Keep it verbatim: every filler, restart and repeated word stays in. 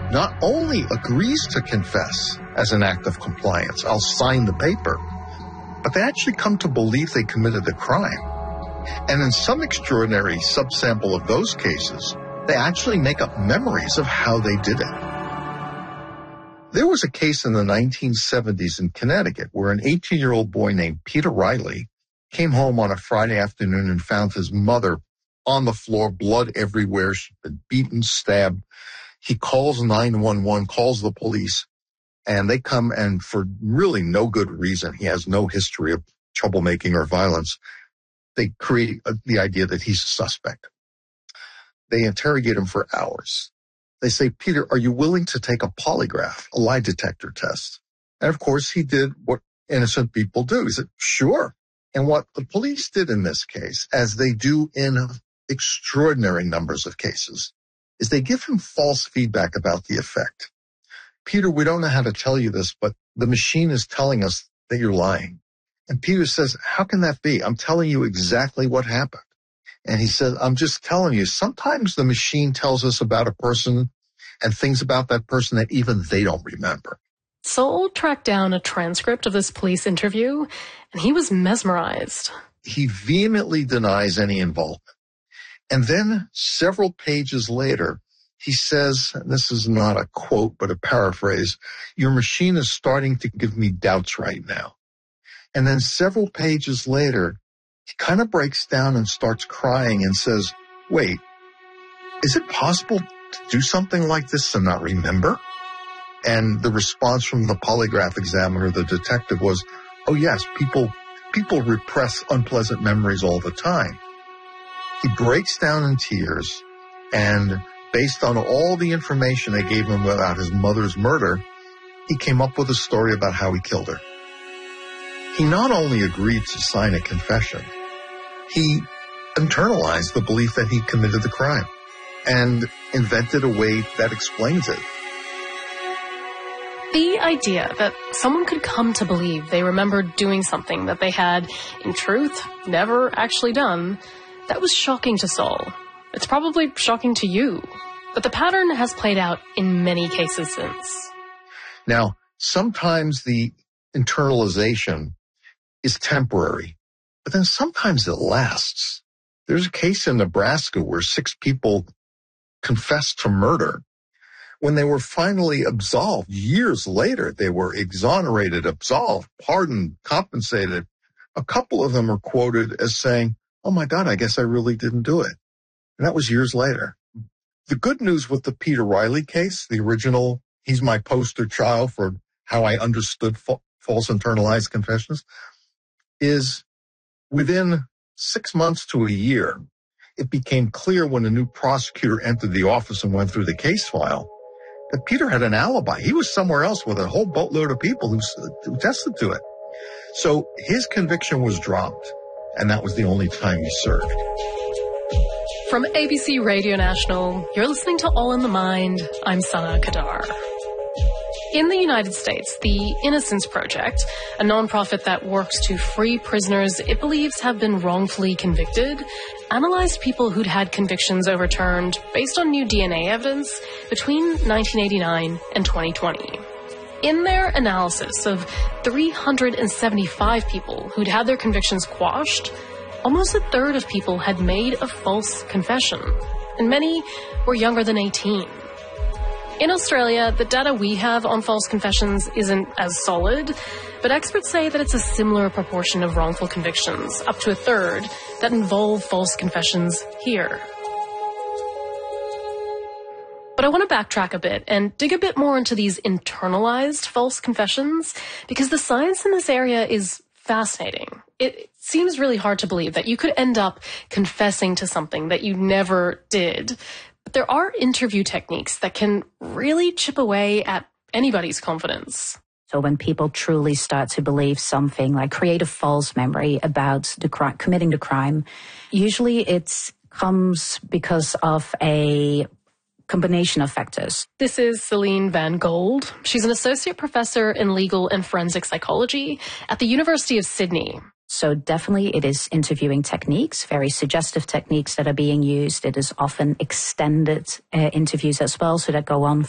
not only agrees to confess as an act of compliance, I'll sign the paper, but they actually come to believe they committed a crime. And in some extraordinary subsample of those cases, they actually make up memories of how they did it. There was a case in the nineteen seventies in Connecticut where an eighteen-year-old boy named Peter Riley came home on a Friday afternoon and found his mother on the floor, blood everywhere. She'd been beaten, stabbed. He calls nine one one, calls the police, and they come, and for really no good reason, he has no history of troublemaking or violence, they create the idea that he's a suspect. They interrogate him for hours. They say, Peter, are you willing to take a polygraph, a lie detector test? And of course, he did what innocent people do. He said, sure. And what the police did in this case, as they do in extraordinary numbers of cases, is they give him false feedback about the effect. Peter, we don't know how to tell you this, but the machine is telling us that you're lying. And Peter says, how can that be? I'm telling you exactly what happened. And he said, I'm just telling you, sometimes the machine tells us about a person and things about that person that even they don't remember. Saul tracked down a transcript of this police interview, and he was mesmerized. He vehemently denies any involvement. And then several pages later, he says, and this is not a quote, but a paraphrase, your machine is starting to give me doubts right now. And then several pages later, he kind of breaks down and starts crying and says, wait, is it possible to do something like this and not remember? And the response from the polygraph examiner, the detective, was, oh yes, people, people repress unpleasant memories all the time. He breaks down in tears, and based on all the information they gave him about his mother's murder, he came up with a story about how he killed her. He not only agreed to sign a confession, he internalized the belief that he committed the crime and invented a way that explains it. The idea that someone could come to believe they remembered doing something that they had, in truth, never actually done, that was shocking to Saul. It's probably shocking to you. But the pattern has played out in many cases since. Now, sometimes the internalization is temporary, but then sometimes it lasts. There's a case in Nebraska where six people confessed to murder. When they were finally absolved, years later, they were exonerated, absolved, pardoned, compensated. A couple of them are quoted as saying, oh my God, I guess I really didn't do it. And that was years later. The good news with the Peter Riley case, the original, he's my poster child for how I understood fa- false internalized confessions, is within six months to a year, it became clear when a new prosecutor entered the office and went through the case file that Peter had an alibi. He was somewhere else with a whole boatload of people who, who attested to it. So his conviction was dropped, and that was the only time he served. From A B C Radio National, you're listening to All in the Mind. I'm Sana Kadar. In the United States, the Innocence Project, a nonprofit that works to free prisoners it believes have been wrongfully convicted, analyzed people who'd had convictions overturned based on new D N A evidence between nineteen eighty-nine and twenty twenty. In their analysis of three hundred seventy-five people who'd had their convictions quashed, almost a third of people had made a false confession, and many were younger than eighteen. In Australia, the data we have on false confessions isn't as solid, but experts say that it's a similar proportion of wrongful convictions, up to a third, that involve false confessions here. But I want to backtrack a bit and dig a bit more into these internalized false confessions, because the science in this area is fascinating. It seems really hard to believe that you could end up confessing to something that you never did. But there are interview techniques that can really chip away at anybody's confidence. So when people truly start to believe something, like create a false memory about the crime, committing the crime, usually it comes because of a combination of factors. This is Celine Van Gold. She's an associate professor in legal and forensic psychology at the University of Sydney. So definitely it is interviewing techniques, very suggestive techniques that are being used. It is often extended uh, interviews as well, so that go on